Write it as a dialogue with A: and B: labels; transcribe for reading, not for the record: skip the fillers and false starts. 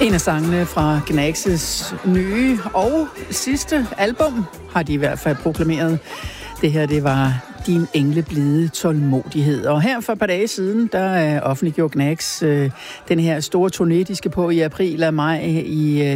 A: En af sangene fra Gnags' nye og sidste album har de i hvert fald proklameret. Det her, det var Din engleblide tålmodighed. Og her for et par dage siden, der offentliggjorde Gnags den her store turné, de skal på i april og maj i